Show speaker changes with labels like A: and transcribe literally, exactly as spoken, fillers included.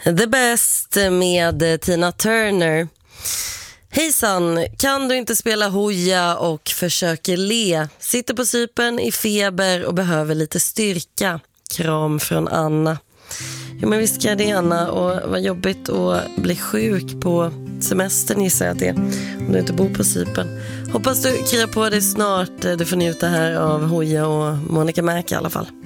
A: The Best med Tina Turner. Hejsan, kan du inte spela hoja och försöker le? Sitter på Cypern i feber och behöver lite styrka. Kram från Anna. Jo, men visst kan det, Anna, och vad jobbigt att bli sjuk på semestern, gissar jag att det är, om du inte bor på Cypern. Hoppas du kryar på dig snart. Du får njuta här av hoja och Monica Mac i alla fall.